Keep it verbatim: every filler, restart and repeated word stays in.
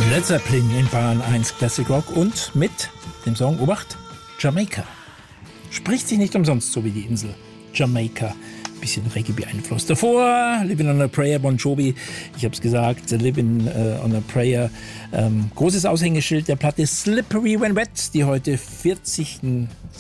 Led Zeppelin in Bayern eins Classic Rock und mit dem Song, Obacht, Jamaika. Spricht sich nicht umsonst so wie die Insel Jamaika. Bisschen Reggae beeinflusst. Davor Living on a Prayer, Bon Jovi. Ich habe es gesagt, Living uh, on a Prayer. Ähm, großes Aushängeschild der Platte Slippery When Wet, die heute vierzig